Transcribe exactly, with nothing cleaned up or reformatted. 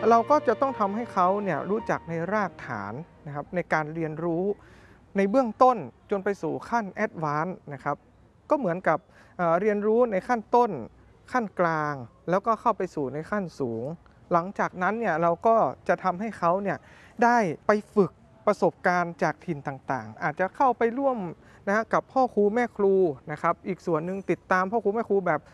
เราก็จะต้องทำให้เขาเนี่ยรู้จักในรากฐานนะครับในการเรียนรู้ในเบื้องต้นจนไปสู่ขั้นแอดวานซ์นะครับก็เหมือนกับเอ่อเรียนรู้ในขั้นต้นขั้นกลางแล้วก็เข้าไปสู่ในขั้นสูงหลังจากนั้นเนี่ยเราก็จะทำให้เขาเนี่ยได้ไปฝึกประสบการณ์จากถิ่นต่างๆอาจจะเข้าไปร่วมนะฮะกับพ่อครูแม่ครูนะครับอีกส่วนหนึ่งติดตามพ่อครูแม่ครูแบบ